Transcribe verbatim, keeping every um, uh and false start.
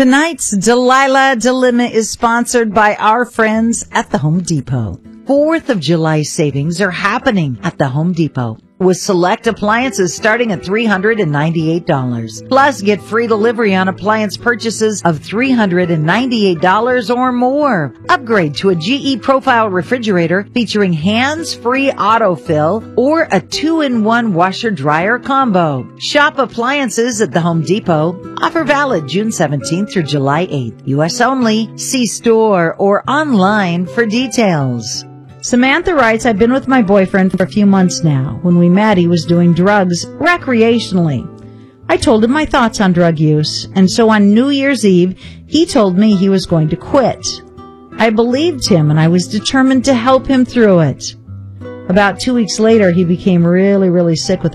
Tonight's Delilah Dilemma is sponsored by our friends at the Home Depot. Fourth of July savings are happening at the Home Depot, with select appliances starting at three hundred ninety-eight dollars. Plus, get free delivery on appliance purchases of three hundred ninety-eight dollars or more. Upgrade to a G E Profile refrigerator featuring hands-free autofill or a two-in-one washer-dryer combo. Shop appliances at the Home Depot. Offer valid June seventeenth through July eighth. U S only. See store or online for details. Samantha writes, I've been with my boyfriend for a few months now. When we met, he was doing drugs recreationally. I told him my thoughts on drug use, and so on New Year's Eve, he told me he was going to quit. I believed him, and I was determined to help him through it. About two weeks later, he became really, really sick with